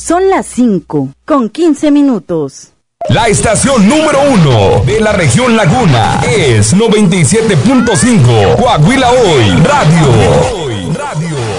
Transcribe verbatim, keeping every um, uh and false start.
Son las cinco con quince minutos. La estación número uno de la región Laguna es noventa y siete punto cinco Coahuila Hoy Radio. Radio.